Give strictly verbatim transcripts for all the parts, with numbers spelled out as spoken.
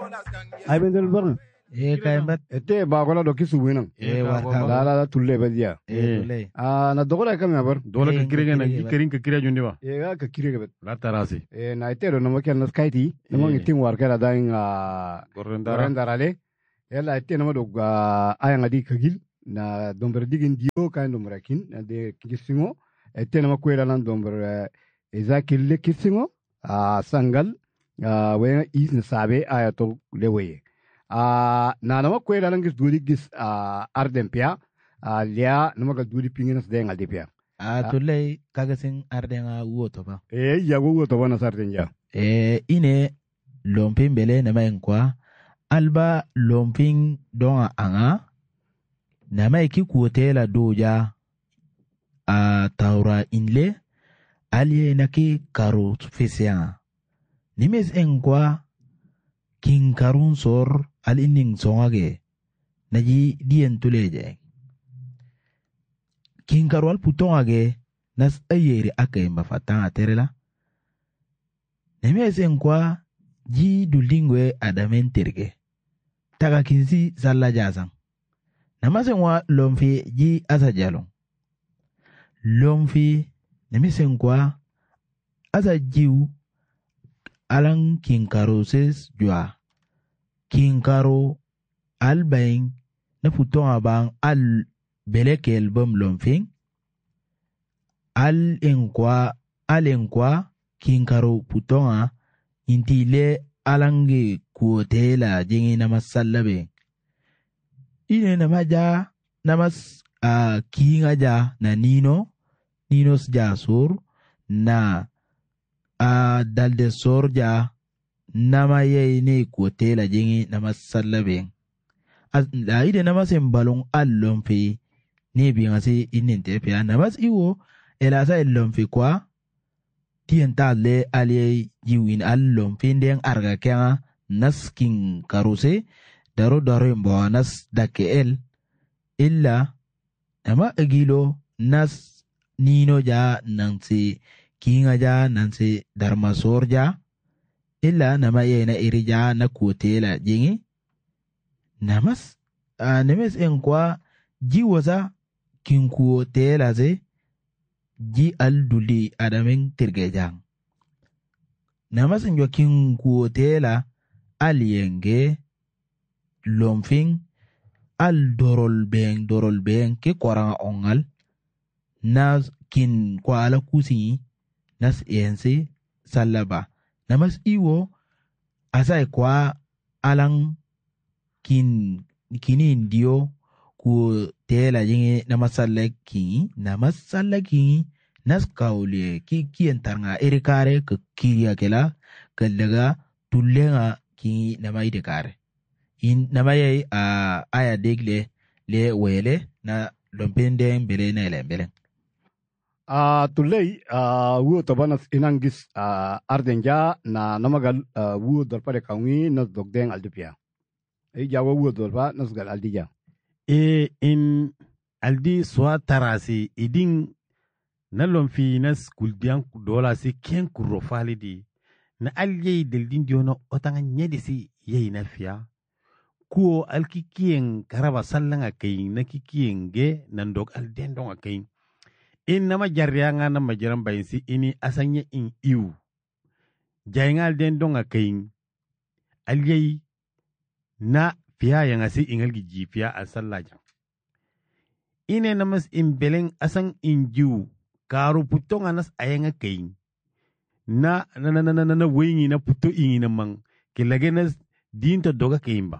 ay ben del barna e kaimbat ete ba gola do kisu winan e warka la la la tulle badia e dole ah na dogola kam ya bar dola ka kirega na kirin ka kira jundi ba e ga ka kirega bet la tarasi e na itero no makel na skaiti no mangi tin war kala dain a gorendara gorendarale ela ite no do aya ngadi kagil na domber digin dio kan domber kin na de kisingo ite no makwela nan domber eza kille kisingo a sangal a we is na sabe aya to lewe a na no makwela nan gis duri gis a ardempia a lia no magal duri pinginas de ngal dipia a dole kaga sin ardenga woto ba e ya go to wana sartenja e ine lompin bele na mai kwa alba lompin don anga na mai ki kuotela doja a taura inle alie na ki karo fesianga nimes engwa king karun sor al inning songage naji dien tuleje king karo al putongage nas ayeri ake mafatanga terela nimes engwa ji dulingwe adamen terge taga kinsi salla jasang namase wa lomfi ji asa jalong lomfi namase kwa asa jiu alang kinkaro ses jua kinkaro albaing na futon abang al belekel bom lomfing al enkwa al enkwa kinkaro putonga intile alange kuotela jengi namas sallabe ine namaja namas uh, kinga ja na nino ninos ja sur na uh, dalde sor ja nama ye ne kuotela jengi namas sallabe la ide namas embalong allon fe ne bingase inente pe namas iwo elasa ellon fe kwa tientale alie jiwin allon finden arga kenga nas king karuse daro daro mbo nas dakel illa ama egilo nas nino ja nansi kinga ja nansi darmasor ja illa nama yena irija na kuotela jingi namas uh, nemes enkwa jiwaza king kuotela ze ji alduli adamen tirgejang namas njo king kuotela alienge lomfing al dorol beng dorol beng ke koranga ongal nas kin kwa ala kusi nas ense salaba namas iwo asai kwa alang kin kini ndio ku tela jinge namasalla ki namasalla ki nas kaule ki ki entarnga erikare ke kiria kela kalaga tullenga ki namai de kare in namai a aya degle le wele na lompende mbele na elembele a tulei a wu to banas inangis a ardenja na namagal wu dorpare kaungi na dogdeng aldipia e jawo wu dorpa nasgal aldija e in aldi swa tarasi idin na lomfi na skuldian dola si ken kuro falidi na alye deldin diono otanga nyedi si ye na fia kuo alkikien karaba sallanga kayin na kikien ge nandok aldendong akayin in nama jarrianga na majaran bayin si ini asanye in iu jaynga aldendong akayin alye na fiya yang asi ingal giji fiya asallaja ine namas imbeleng asang inju karu putong anas ayanga kain na na na na na na wingi na puto ingi na mang kilage na dinto doga kaimba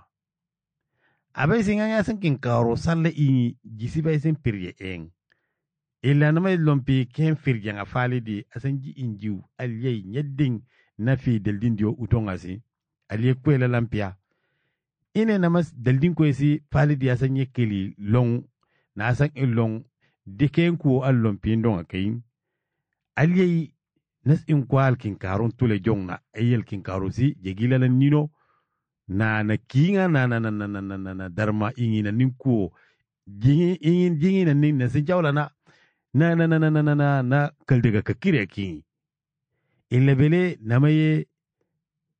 abe singa asang kin karu salla ingi jisi ba isen pirye eng illa nama lompi ken firje nga fali di asang ji inju aliyei nyedding na fi del dindio utonga si aliyei kwela lampia ine namas daldin ko si fali di asan yekeli long na asan long diken ko allon pindon akayin aliyei nas in kwal kin karun tule jongna ayel kin karusi jegila la nino na na kinga na na na na na na, na darma ingi na ninko jingi ingi jingi na nin na sinjawla na na na na na na na na kaldega kakire kingi illebele namaye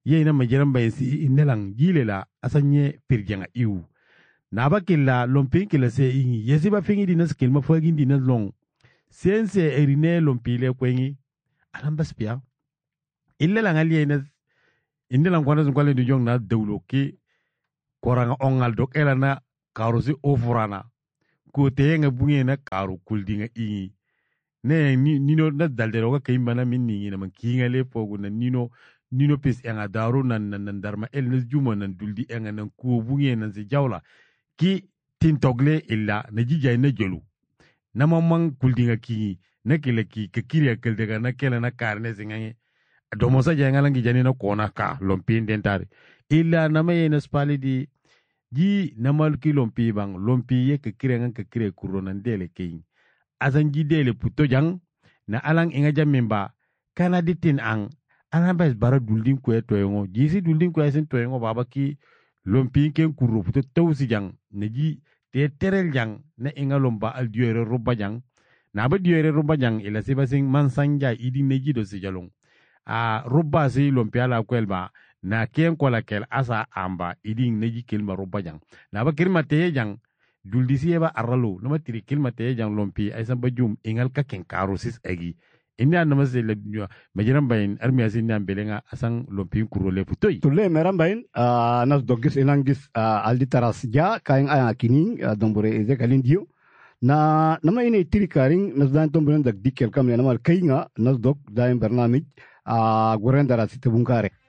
ye na majiran bayin si inelang gile la asanye pirjanga iu na ba kila lompi kila se ingi yesi ba fingi dinas kilma fogi dinas long sense erine lompi le kwengi alambas pia ille la ngali ina inelang kwana zungwale du jong na dawlo ki koranga ongal dok ela na karusi ofurana ko teyenga bunge na karu kuldinga ingi ne nino na daldero ka kayimana min ningi na man kinga le fogu na nino nino pis enga daru nan nan darma el nas juma nan duldi enga nan ko bunge nan se jawla ki tintogle illa na jijay na jolu na mamang kuldinga kingi na kila ki ka kiriya keldega na kela na karne singange domo sa janga langi jani na kona ka lompin dentari illa na maye na spali di ji na malki lompi bang lompi ye ka kiriya ka kiriya kuronan dele kingi azan ji dele puto jang na alang inga jamimba kana ditin ang alang bas bara duldin kwe toyongo jisi duldin kwe sin toyongo baba ki lompi ken kuro puto tawsi jang na ji te terel jang na inga lomba al diore roba jang na ba diore roba jang ila siba sing mansanja idi neji do si jalong a roba si lompi ala kwelba na ken kola kel asa amba idi neji kelma roba jang na ba kirma te jang duldi si eba aralo nama tiri kilma te jang lompi ay samba jum ingal ka ken karosis egi indi an nama se le majiran bayin armi asin nyam belenga asang lompi kuro le putoy tulle meran bayin nas dogis inangis aldi taras ja kain aya kini dombore eze kalindio na nama ine tiri karing nas dan tombren dag dikel kam nama kainga nas dog daim bernamij goren darasi te bunkare